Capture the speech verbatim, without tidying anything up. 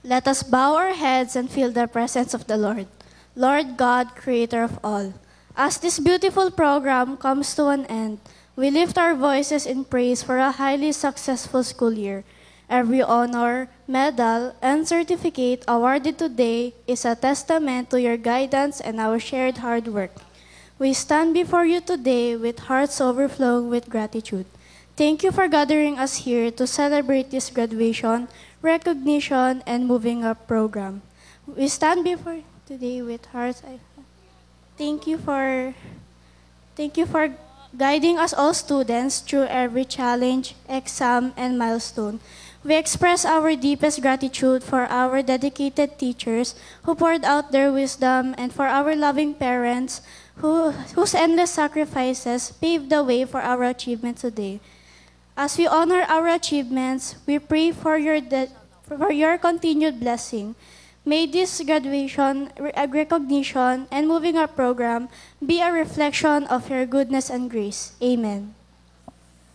Let us bow our heads and feel the presence of the Lord. Lord God, Creator of all. As this beautiful program comes to an end, we lift our voices in praise for a highly successful school year. Every honor, medal, and certificate awarded today is a testament to your guidance and our shared hard work. We stand before you today with hearts overflowing with gratitude. Thank you for gathering us here to celebrate this graduation, recognition, and moving up program. We stand before you today with hearts. Thank you for thank you for guiding us all students through every challenge, exam, and milestone. We express our deepest gratitude for our dedicated teachers who poured out their wisdom and for our loving parents who, whose endless sacrifices paved the way for our achievement today. As we honor our achievements, we pray for your, de- for your continued blessing. May this graduation, re- recognition, and moving up program be a reflection of your goodness and grace. Amen.